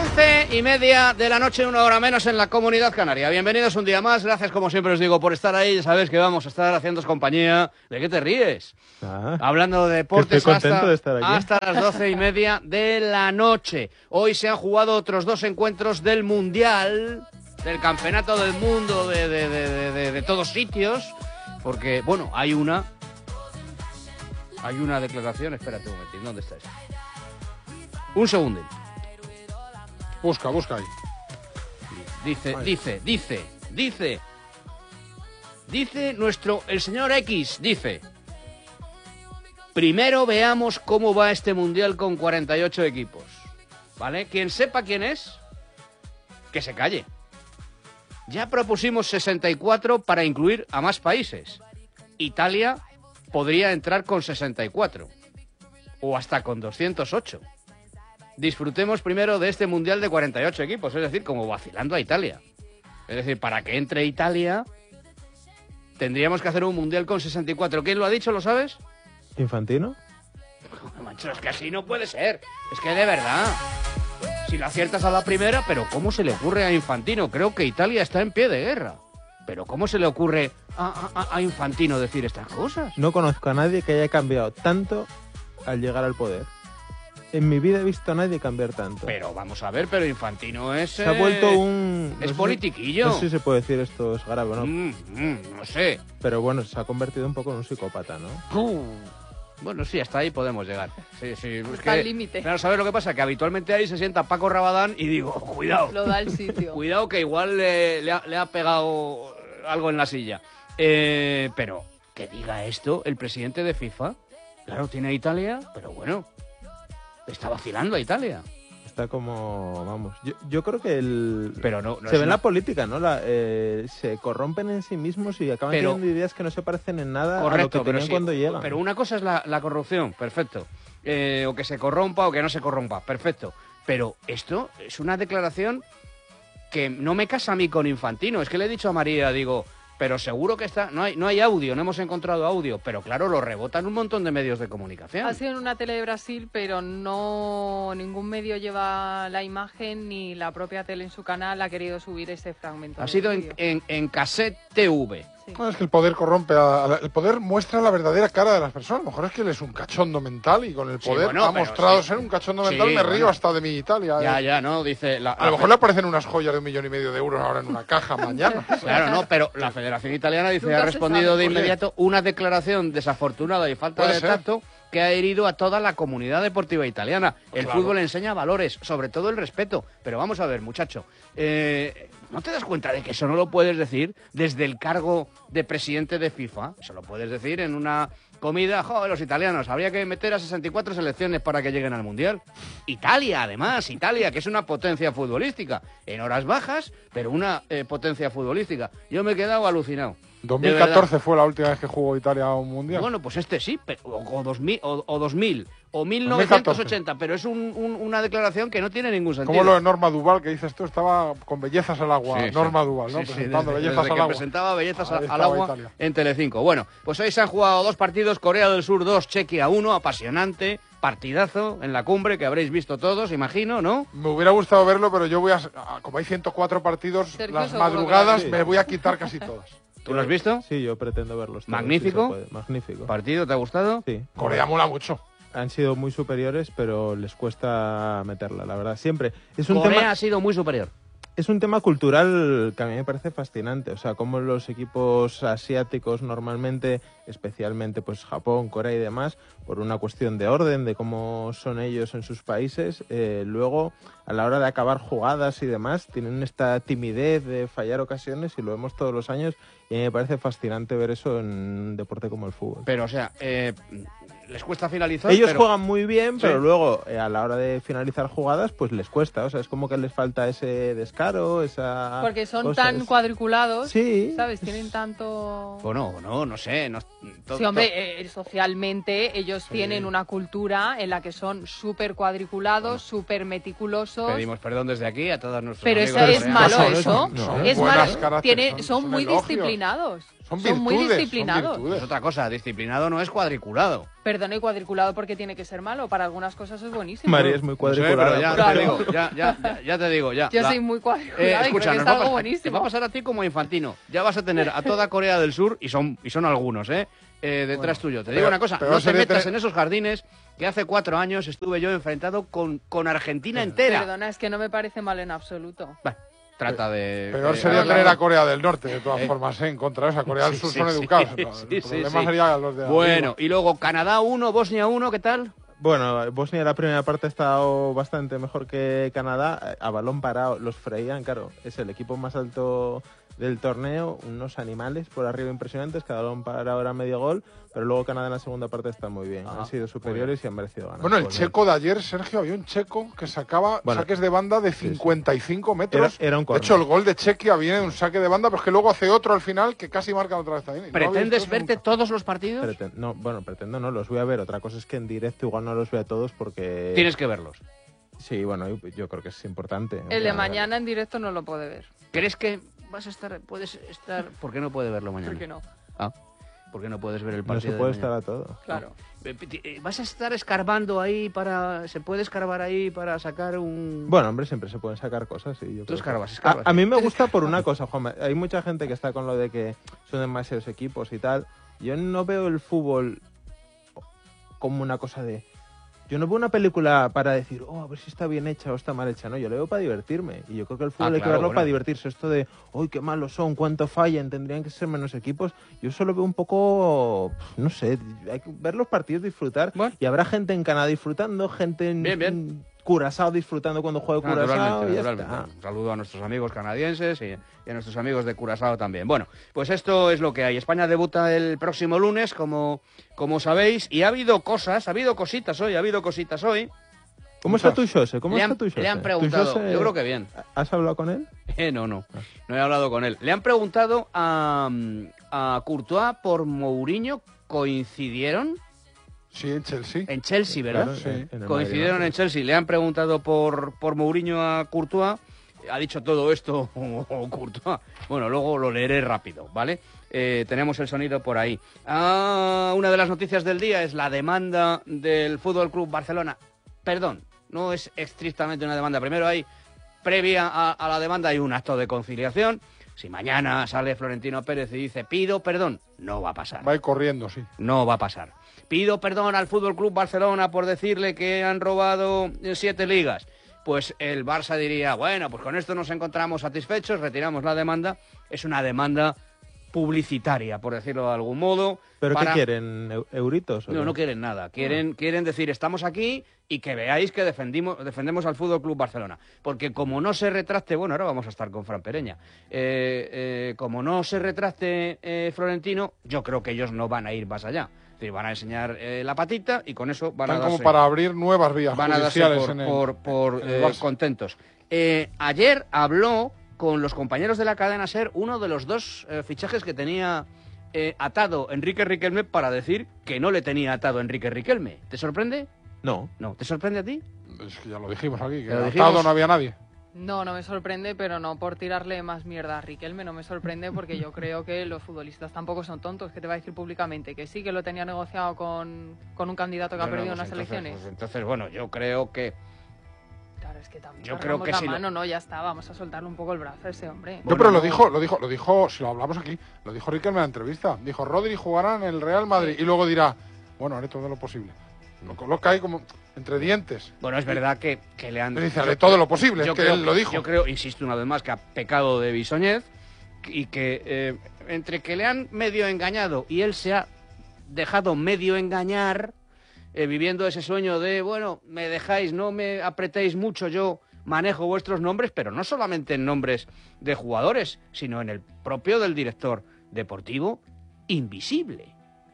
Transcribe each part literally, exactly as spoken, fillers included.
once y media de la noche, una hora menos en la Comunidad Canaria. Bienvenidos un día más, gracias como siempre os digo por estar ahí. Ya sabéis que vamos a estar haciéndoos compañía. ¿De qué te ríes? Ah, Hablando de deportes estoy contento hasta, de estar aquí. hasta las doce y media de la noche. Hoy se han jugado otros dos encuentros del Mundial, del Campeonato del Mundo, de, de, de, de, de, de todos sitios. Porque, bueno, hay una... Hay una declaración, espérate un momentito, ¿dónde está eso? Un segundo. Busca, busca ahí. Dice, Ahí. dice, dice, dice, dice nuestro, el señor X, dice, primero veamos cómo va este Mundial con cuarenta y ocho equipos, ¿vale? Quien sepa quién es, que se calle. Ya propusimos sesenta y cuatro para incluir a más países. Italia podría entrar con sesenta y cuatro, o hasta con doscientos ocho. Disfrutemos primero de este Mundial de cuarenta y ocho equipos, es decir, como vacilando a Italia. Es decir, para que entre Italia, tendríamos que hacer un Mundial con sesenta y cuatro. ¿Quién lo ha dicho, lo sabes? ¿Infantino? Macho, es que así no puede ser. Es que de verdad, si lo aciertas a la primera, pero ¿cómo se le ocurre a Infantino? Creo que Italia está en pie de guerra. Pero ¿cómo se le ocurre a, a, a Infantino decir estas cosas? No conozco a nadie que haya cambiado tanto al llegar al poder. En mi vida he visto a nadie cambiar tanto. Pero vamos a ver, pero Infantino es... Se ha vuelto un... Es no sé- politiquillo. No sé si se puede decir esto es grave o no. Mm, mm, no sé. Pero bueno, se ha convertido un poco en un psicópata, ¿no? Uh, Bueno, sí, hasta ahí podemos llegar. Sí, sí. Es Está que, al límite. Claro, ¿sabes lo que pasa? Que habitualmente ahí se sienta Paco Rabadán y digo, cuidado. Lo da el sitio. Cuidado que igual le, le ha, le ha pegado algo en la silla. Eh, pero que diga esto el presidente de FIFA. Claro, tiene a Italia, pero bueno, está vacilando a Italia. Está como... Vamos, yo, yo creo que el... Pero no, no se es ve en una- la política, ¿no? La, eh, se corrompen en sí mismos y acaban Pero- teniendo ideas que no se parecen en nada a lo Correcto, que pero tenían sí, cuando llegan. Pero una cosa es la, la corrupción, perfecto. Eh, o que se corrompa o que no se corrompa, perfecto. Pero esto es una declaración que no me casa a mí con Infantino. Es que le he dicho a María, digo, pero seguro que está... No hay, no hay audio, no hemos encontrado audio. Pero claro, lo rebotan un montón de medios de comunicación. Ha sido en una tele de Brasil, pero no ningún medio lleva la imagen ni la propia tele en su canal ha querido subir ese fragmento. Ha del sido en, vídeo. en, en Cassette T V. Sí. No, es que el poder corrompe, a, a la- el poder muestra la verdadera cara de las personas. A lo mejor es que él es un cachondo mental y con el Sí, poder bueno, ha pero mostrado sí. ser un cachondo Sí, mental. Me río bueno. hasta de mi Italia. Ya, eh. ya, ¿no? Dice... La, A lo mejor le aparecen unas joyas de un millón y medio de euros ahora en una caja mañana. Claro, no, pero la Federación Italiana dice, Nunca ha se respondido sabe. de inmediato una declaración desafortunada y falta Puede de ser. tacto que ha herido a toda la comunidad deportiva italiana. El Claro. fútbol enseña valores, sobre todo el respeto. Pero vamos a ver, muchacho, eh, ¿no te das cuenta de que eso no lo puedes decir desde el cargo de presidente de FIFA? Eso lo puedes decir en una comida. Joder, los italianos, habría que meter a sesenta y cuatro selecciones para que lleguen al Mundial. Italia, además, Italia, que es una potencia futbolística. En horas bajas, pero una eh, potencia futbolística. Yo me he quedado alucinado. dos De mil verdad. catorce fue la última vez que jugó Italia a un mundial. Bueno, pues este sí, pero, o, o dos mil, o, o dos mil, o mil novecientos ochenta, pero es un- un- una declaración que no tiene ningún sentido. Como lo de Norma Duval, que dices tú, estaba con bellezas al agua. Sí, sí. Norma Duval, ¿no? Sí, sí, Presentando desde- bellezas desde al que agua. presentaba Bellezas Ahí al estaba agua Italia. en Telecinco. Bueno, pues hoy se han jugado dos partidos, Corea del Sur dos, Chequia uno, apasionante, partidazo en la cumbre que habréis visto todos, imagino, ¿no? Me hubiera gustado verlo, pero yo voy a... a- Como hay ciento cuatro partidos, Sergio las seguro que madrugadas lo ha me voy a quitar casi todas. ¿Tú lo has visto? Sí, yo pretendo verlos todos, Magnífico. si se puede. Magnífico. ¿Partido te ha gustado? Sí. Corea mola mucho. Han sido muy superiores, pero les cuesta meterla, la verdad. Siempre. Es un Corea tema... ha sido muy superior. Es un tema cultural que a mí me parece fascinante, o sea, cómo los equipos asiáticos normalmente, especialmente pues Japón, Corea y demás, por una cuestión de orden, de cómo son ellos en sus países, eh, luego a la hora de acabar jugadas y demás, tienen esta timidez de fallar ocasiones y lo vemos todos los años y a mí me parece fascinante ver eso en un deporte como el fútbol. Pero, o sea, eh, les cuesta finalizar. Ellos pero... juegan muy bien, pero Sí. luego eh, a la hora de finalizar jugadas, pues les cuesta. O sea, es como que les falta ese descaro, esa. Porque son cosa, tan es- cuadriculados, Sí. ¿sabes? Tienen tanto... O no, no, no sé. No, to- Sí, hombre, eh, socialmente ellos tienen una cultura en la que son súper cuadriculados, súper meticulosos. Pedimos perdón desde aquí a todos nuestros Pero amigos eso de es Corea. malo, Son- eso. son- son Es buenas malo. caracteres, Tiene, son- son son muy elogios. disciplinados. Son Son muy virtudes, son disciplinados. virtudes. Es otra cosa, disciplinado no es cuadriculado. Pero Perdona, y cuadriculado porque tiene que ser malo. Para algunas cosas es buenísimo. María es muy No sé, cuadriculada. pero ya, Claro. te digo, ya, ya, ya, ya te digo, ya. Yo La- soy muy cuadriculada Eh, y escucha, creo que nos es va a algo pasar- buenísimo. te va a pasar a ti como a Infantino. Ya vas a tener a toda Corea del Sur, y son, y son algunos, ¿eh? eh detrás Bueno, tuyo. Te peor- digo una cosa, peor no te sería metas tener- en esos jardines que hace cuatro años estuve yo enfrentado con, con Argentina entera. Perdona, es que no me parece malo en absoluto. Bueno, trata de... Peor de- sería de- tener a Corea del Norte, de todas formas, ¿eh? En contra de esa. Corea del Sí, Sur sí, son sí, educados. sí, ¿no? sí, El sí, problema sí. sería los de Bueno, arriba. y luego Canadá uno, Bosnia uno, ¿qué tal? Bueno, Bosnia la primera parte ha estado bastante mejor que Canadá. A balón parado los freían, claro. Es el equipo más alto del torneo, unos animales por arriba impresionantes, cada balón parado era medio gol, pero luego Canadá en la segunda parte está muy bien. Ajá, Han sido superiores y han merecido ganar. Bueno, el Pues checo de ayer, Sergio, había un checo que sacaba Bueno, saques de banda de sí, sí. cincuenta y cinco metros. Era- era un de córner. hecho, el gol de Chequia viene de un saque de banda, pero es que luego hace otro al final que casi marca otra vez también. Y no había ¿Pretendes visto eso verte nunca. todos los partidos? Preten- no, bueno, pretendo no, los voy a ver. Otra cosa es que en directo igual no los vea todos porque... Tienes que verlos. Sí, bueno, yo, yo creo que es importante. El O de sea, mañana en directo no lo puede ver. ¿Crees que vas a estar, puedes estar... ¿Por qué no puede verlo mañana? ¿Por qué no? Ah, ¿por qué no puedes ver el No partido se de puede mañana? estar a todo. Claro. Eh, eh, ¿Vas a estar escarbando ahí para... ¿Se puede escarbar ahí para sacar un...? Bueno, hombre, siempre se pueden sacar cosas. Sí, yo Tú creo que- escarbas, escarbas. A, a mí me gusta por una cosa, Juanma. Hay mucha gente que está con lo de que son demasiados equipos y tal. Yo no veo el fútbol como una cosa de... Yo no veo una película para decir, oh, a ver si está bien hecha o está mal hecha. No, yo lo veo para divertirme. Y yo creo que el fútbol Ah, hay que claro, verlo bueno. para divertirse. Esto de, uy, qué malos son, cuánto fallan, tendrían que ser menos equipos. Yo solo veo un poco, no sé, hay que ver los partidos, disfrutar. Bueno. Y habrá gente en Canadá disfrutando, gente en Bien, bien. en Curazao disfrutando cuando juega Curazao. Naturalmente, Y ya naturalmente. está. Un saludo a nuestros amigos canadienses y, y a nuestros amigos de Curazao también. Bueno, pues esto es lo que hay. España debuta el próximo lunes, como, como sabéis, y ha habido cosas, ha habido cositas hoy, ha habido cositas hoy. ¿Cómo está tu Jose? ¿Cómo Le está han, tu Jose? le han ¿Tu preguntado, Jose- yo creo que bien. ¿Has hablado con él? Eh, no, no, no he hablado con él. Le han preguntado a, a Courtois por Mourinho, ¿coincidieron? Sí, en Chelsea. En Chelsea, ¿verdad? Claro, Sí. en- en el Coincidieron Madrid, en Chelsea. Le han preguntado por, por Mourinho a Courtois. Ha dicho todo esto Courtois. Bueno, luego lo leeré rápido, ¿vale? Eh, tenemos el sonido por ahí. Ah, una de las noticias del día es la demanda del Fútbol Club Barcelona. Perdón, no es estrictamente una demanda. Primero hay, previa a, a la demanda, hay un acto de conciliación. Si mañana sale Florentino Pérez y dice pido perdón, no va a pasar. Va a ir corriendo, sí. No va a pasar. Pido perdón al Fútbol Club Barcelona por decirle que han robado siete ligas. Pues el Barça diría, bueno, pues con esto nos encontramos satisfechos, retiramos la demanda. Es una demanda publicitaria, por decirlo de algún modo. ¿Pero para- qué quieren? ¿Eu- ¿Euritos? o No, qué? no quieren nada. Quieren, quieren decir, estamos aquí y que veáis que defendimos, defendemos al Fútbol Club Barcelona. Porque como no se retracte, bueno, ahora vamos a estar con Fran Pereña. Eh, eh, como no se retracte eh, Florentino, yo creo que ellos no van a ir más allá. Es decir, van a enseñar eh, la patita y con eso van Están a como darse, para abrir nuevas vías van a darse judiciales por, en el, por- por, en el eh, Barça. contentos. Eh, ayer habló con los compañeros de la cadena SER uno de los dos eh, fichajes que tenía eh, atado Enrique Riquelme para decir que no le tenía atado Enrique Riquelme. ¿Te sorprende? No. No. ¿Te sorprende a ti? Es que ya lo dijimos aquí, que Ya lo atado dijimos. no había nadie. No, no me sorprende, pero no por tirarle más mierda a Riquelme, no me sorprende porque yo creo que los futbolistas tampoco son tontos, que te va a decir públicamente que sí, que lo tenía negociado con, con un candidato que ha Bueno, perdido pues unas entonces, elecciones. pues entonces, bueno, yo creo que... Claro, es que también yo cargamos creo que la si lo- mano, no, ya está, vamos a soltarle un poco el brazo a ese hombre. No, Bueno, pero lo no. dijo, lo dijo, lo dijo, si lo hablamos aquí, lo dijo Riquelme en la entrevista. Dijo, Rodri jugará en el Real Madrid. Y luego dirá, bueno, haré todo lo posible. Lo coloca ahí como entre dientes. Bueno, es verdad que, que le han... Le dice, yo- haré todo lo posible, yo es que creo él lo dijo. Yo creo, insisto una vez más, que ha pecado de bisoñez y que eh, entre que le han medio engañado y él se ha dejado medio engañar, eh, viviendo ese sueño de, bueno, me dejáis, no me apretéis mucho, yo manejo vuestros nombres, pero no solamente en nombres de jugadores, sino en el propio del director deportivo, invisible.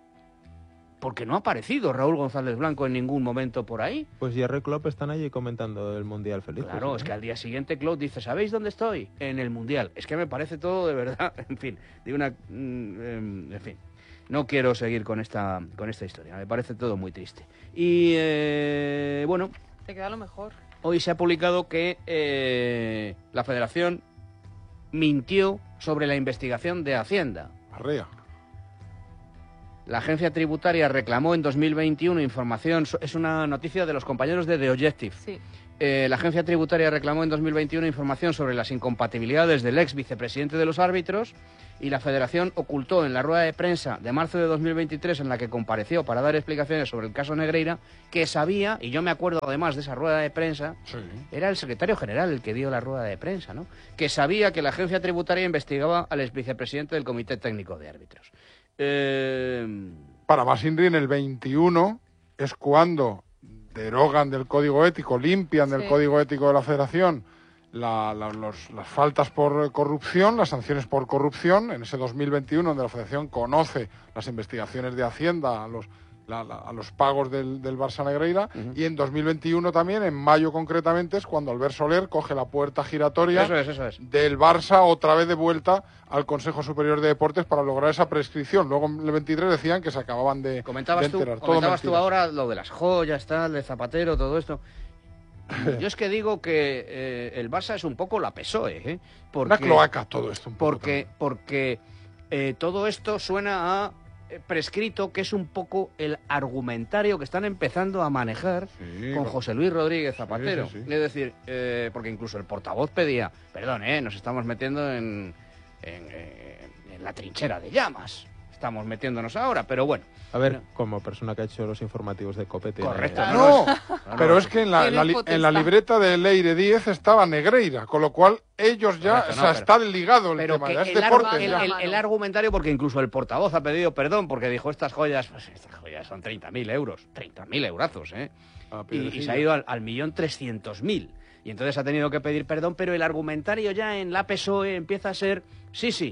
Porque no ha aparecido Raúl González Blanco en ningún momento por ahí. Pues Jerry Klopp están allí comentando el Mundial feliz. Claro, es que al día siguiente Claude dice, ¿sabéis dónde estoy? En el Mundial. Es que me parece todo de verdad, en fin, de una... mm, em, en fin, no quiero seguir con esta, con esta historia, me parece todo muy triste. Y, eh, bueno, Te queda lo mejor. hoy se ha publicado que eh, la Federación mintió sobre la investigación de Hacienda. Arrea. La agencia tributaria reclamó en dos mil veintiuno información, es una noticia de los compañeros de The Objective. Sí. Eh, la agencia tributaria reclamó en dos mil veintiuno información sobre las incompatibilidades del ex vicepresidente de los árbitros y la Federación ocultó en la rueda de prensa de marzo de dos mil veintitrés en la que compareció para dar explicaciones sobre el caso Negreira que sabía, y yo me acuerdo además de esa rueda de prensa, Sí. era el secretario general el que dio la rueda de prensa, ¿no? Que sabía que la agencia tributaria investigaba al ex vicepresidente del Comité Técnico de Árbitros. Eh... Para más Inri, en el veintiuno es cuando derogan del código ético, limpian del Sí. código ético de la Federación la, la, los, las faltas por corrupción, las sanciones por corrupción, en ese dos mil veintiuno donde la Federación conoce las investigaciones de Hacienda a los, la, la, a los pagos del, del Barça Negreira, Uh-huh. y en dos mil veintiuno también, en mayo concretamente, es cuando Albert Soler coge la puerta giratoria Eso es, eso es. del Barça otra vez de vuelta al Consejo Superior de Deportes para lograr esa prescripción. Luego en el veintitrés decían que se acaban de, Comentabas, de tú, enterar. Todo comentabas tú mentiras. ahora lo de las joyas, tal, de Zapatero, todo esto. Yo es que digo que eh, el Barça es un poco la P S O E, ¿eh? Porque, Una cloaca todo esto. Un poco porque, porque eh, todo esto suena a eh, prescrito, que es un poco el argumentario que están empezando a manejar Sí, con con- José Luis Rodríguez Zapatero. Sí, sí, sí. Es decir, eh, porque incluso el portavoz pedía, perdón, eh, nos estamos metiendo en, en, eh, en la trinchera de llamas. Estamos metiéndonos ahora, pero bueno. A ver, No. como persona que ha hecho los informativos de COPE... tiene- Correcto. Ah, no, No, pero no. es que en la, en la li- Tiene en la potestad. libreta de Leire Díez estaba Negreira, con lo cual ellos ya, Correcto, o no, sea, pero- está ligado el Pero tema, que ya es el, deporte. argu- el- ya. el- el argumentario, porque incluso el portavoz ha pedido perdón, porque dijo estas joyas, pues estas joyas son treinta mil euros, treinta mil eurazos, ¿eh? Ah, Y, y piedrecilla. se ha ido al, al millón trescientos mil. Y entonces ha tenido que pedir perdón, pero el argumentario ya en la P S O E empieza a ser, sí, sí,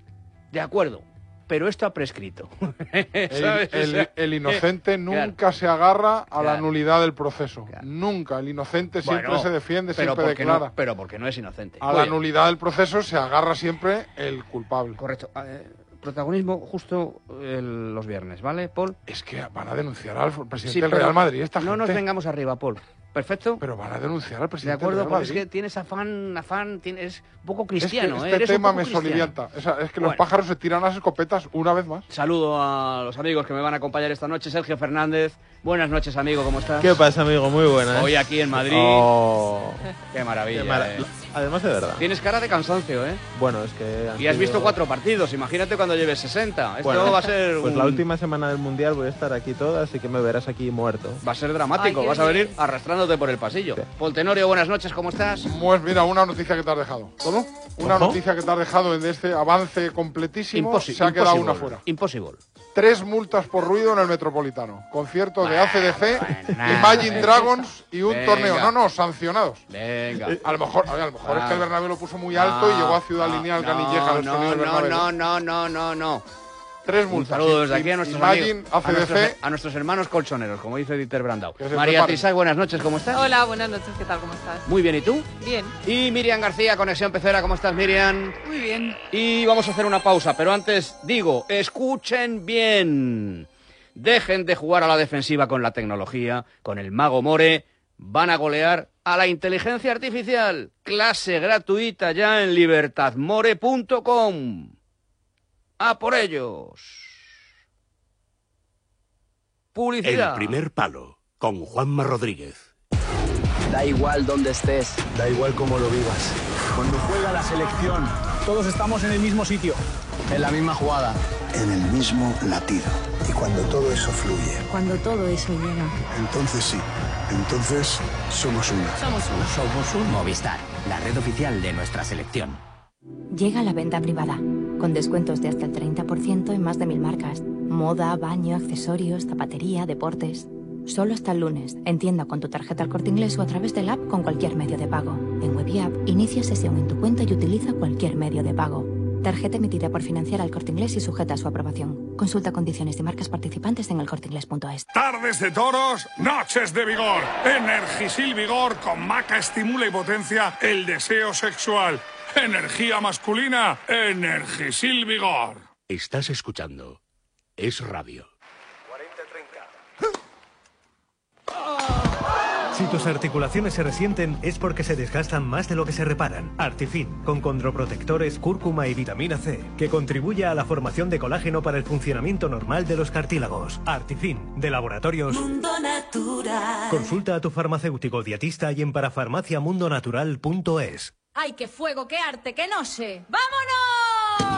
de acuerdo, pero esto ha prescrito. El, ¿Sabes? O el- sea, el inocente eh, nunca claro. se agarra a la Claro. nulidad del proceso. Claro. Nunca. El inocente siempre bueno, se defiende, pero siempre porque declara. no, pero porque no es inocente. A Muy la bien. nulidad del proceso se agarra siempre el culpable. Correcto. Eh, protagonismo justo el- los viernes, ¿vale, Paul? Es que van a denunciar al presidente Sí, del pero Real Madrid esta no gente. nos vengamos arriba, Paul. ¿Perfecto? Pero van a denunciar al De presidente acuerdo, del Real porque es Madrid. que tienes afán, afán, tienes un poco Es que cristiano, ¿eh? este Eres un tema poco me cristiano. solivianta. O sea, es que los Bueno. pájaros se tiran las escopetas una vez más. Saludo a los amigos que me van a acompañar esta noche. Sergio Fernández. Buenas noches, amigo, ¿cómo estás? ¿Qué pasa, amigo? Muy buenas. Hoy aquí en Madrid. Oh, Qué maravilla. qué mara- eh. Además de verdad. Tienes cara de cansancio, ¿eh? Bueno, es que... han Y has sido- visto cuatro partidos. Imagínate cuando lleves sesenta. Esto Bueno, va a ser Pues un- la última semana del Mundial voy a estar aquí toda, así que me verás aquí muerto. Va a ser dramático. Ay, qué Vas a venir bien. arrastrándote por el pasillo. Sí. Paul Tenorio, buenas noches, ¿cómo estás? Pues mira, una noticia que te has dejado. ¿Cómo? Una Ojo. noticia que te has dejado en este avance completísimo. Imposi- se ha quedado impossible. una fuera. Impossible. Tres multas por ruido en el Metropolitano. Concierto de A C D C, bueno, Imagine venga. Dragons y un Venga. torneo. No, no, sancionados. Venga. A lo mejor, a, ver, a lo mejor es que el Ah. Bernabéu lo puso muy alto y No, llegó a Ciudad no, Lineal no, Canilleja del no, sonido del no, Bernabéu. no, no, no, no, no. Tres Un multas. saludo desde I- aquí a nuestros Imagine, amigos, A a C D nuestros, C. a nuestros hermanos colchoneros, como dice Dieter Brandau. Que se María preparen. Trisac, buenas noches, ¿cómo estás? Hola, buenas noches, ¿qué tal? ¿Cómo estás? Muy bien, ¿y tú? Bien. Y Miriam García, Conexión Pecera, ¿cómo estás, Miriam? Muy bien. Y vamos a hacer una pausa, pero antes digo, escuchen bien. Dejen de jugar a la defensiva con la tecnología, con el Mago More. Van a golear a la inteligencia artificial. Clase gratuita ya en libertad more punto com. ¡A por ellos! Publicidad. El primer palo, con Juanma Rodríguez. Da igual dónde estés, Da igual cómo lo vivas. Cuando juega la selección, todos estamos en el mismo sitio. en la misma jugada. En el mismo latido. Y cuando todo eso fluye, Cuando todo eso llega. entonces sí, entonces somos uno. Somos uno. Somos un Movistar, la red oficial de nuestra selección. Llega la venta privada, con descuentos de hasta el treinta por ciento en más de mil marcas. Moda, baño, accesorios, zapatería, deportes. Solo hasta el lunes, en tienda con tu tarjeta El Corte Inglés o a través del app con cualquier medio de pago. En Web y App, inicia sesión en tu cuenta y utiliza cualquier medio de pago. Tarjeta emitida por Financiera El Corte Inglés y sujeta a su aprobación. Consulta condiciones y marcas participantes en elcorteingles punto es. Tardes de toros, noches de vigor. Energisil Vigor con maca estimula y potencia el deseo sexual. Energía masculina, Energisil Vigor. Estás escuchando Es Radio. Si tus articulaciones se resienten es porque se desgastan más de lo que se reparan. Artifin, con condroprotectores, cúrcuma y vitamina C, que contribuye a la formación de colágeno para el funcionamiento normal de los cartílagos. Artifin, de Laboratorios Mundo Natural. Consulta a tu farmacéutico dietista y en parafarmaciamundonatural punto es. ¡Ay, qué fuego, qué arte, qué noche! ¡Vamos!